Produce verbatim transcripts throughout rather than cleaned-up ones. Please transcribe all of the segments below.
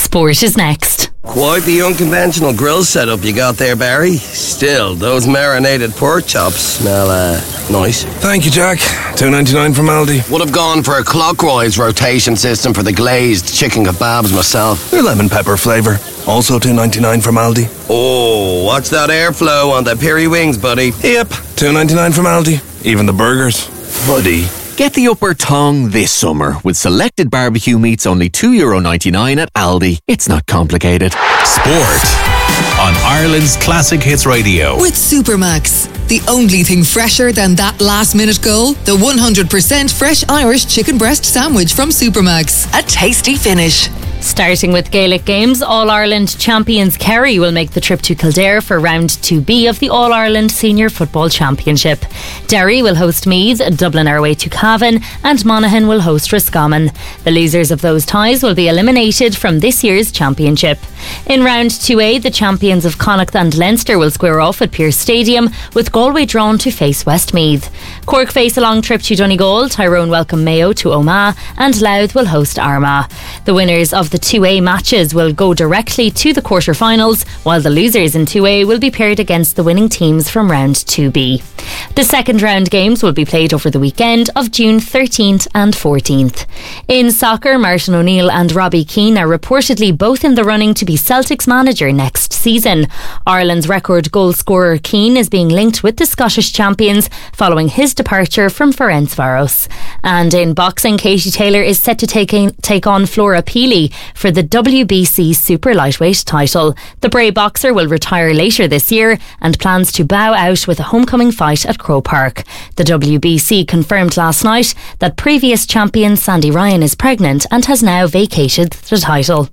Sport is next. Quite the unconventional grill setup you got there, Barry. Still, those marinated pork chops smell uh, nice. Thank you, Jack. two ninety-nine from Aldi. Would have gone for a clockwise rotation system for the glazed chicken kebabs myself. Your lemon pepper flavour. Also two ninety-nine from Aldi. Oh, watch that airflow on the peri wings, buddy. Yep, two ninety-nine from Aldi. Even the burgers. Buddy. Get the upper tongue this summer with selected barbecue meats only two euro ninety-nine at Aldi. It's not complicated. Sport on Ireland's Classic Hits Radio. With Supermax. The only thing fresher than that last minute goal, the one hundred percent fresh Irish chicken breast sandwich from Supermax. A tasty finish. Starting with Gaelic games, All-Ireland champions Kerry will make the trip to Kildare for round two B of the All-Ireland Senior Football Championship. Derry will host Meath, Dublin are away to Cavan, and Monaghan will host Roscommon. The losers of those ties will be eliminated from this year's championship. In round two A, the champions of Connacht and Leinster will square off at Pearse Stadium, with Galway drawn to face Westmeath. Cork face a long trip to Donegal, Tyrone welcome Mayo to Omagh, and Louth will host Armagh. The winners of the two A matches will go directly to the quarter-finals, while the losers in two A will be paired against the winning teams from round two B. The second round games will be played over the weekend of June thirteenth and fourteenth. In soccer, Martin O'Neill and Robbie Keane are reportedly both in the running to be Celtic's manager next season. Ireland's record goal scorer Keane is being linked with the Scottish champions following his departure from Ferencváros. And in boxing, Katie Taylor is set to take, in, take on Flora Peely for the W B C Super Lightweight title. The Bray boxer will retire later this year and plans to bow out with a homecoming fight at Croke Park. The W B C confirmed last night that previous champion Sandy Ryan is pregnant and has now vacated the title.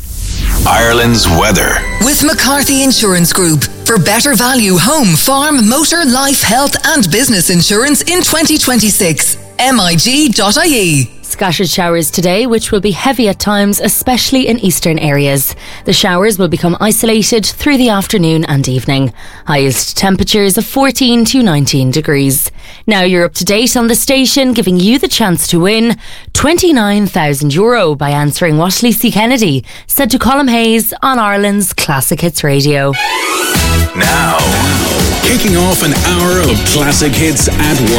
Ireland's weather. With McCarthy Insurance Group. For better value home, farm, motor, life, health and business insurance in twenty twenty-six. M I G dot I E. Scattered showers today, which will be heavy at times, especially in eastern areas. The showers will become isolated through the afternoon and evening. Highest temperatures of fourteen to nineteen degrees. Now you're up to date on the station, giving you the chance to win twenty-nine thousand euro by answering what Lucy Kennedy said to Colm Hayes on Ireland's Classic Hits Radio. Now, kicking off an hour of classic hits at work.